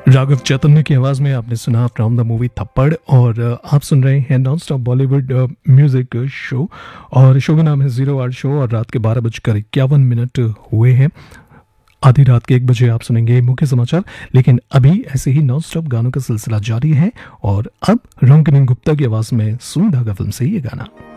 राघव चैतन्य की आवाज में आपने सुना फ्रॉम द मूवी थप्पड़। और आप सुन रहे हैं non stop Bollywood music show. और शो का नाम है 0 आवर शो। और रात के 12:51 हुए हैं। आधी रात के 1 बजे आप सुनेंगे मुख्य समाचार, लेकिन अभी ऐसे ही नॉन स्टॉप गानों का सिलसिला जारी है। और अब रंगनीन गुप्ता की आवाज में सुई धागा फिल्म से ये गाना।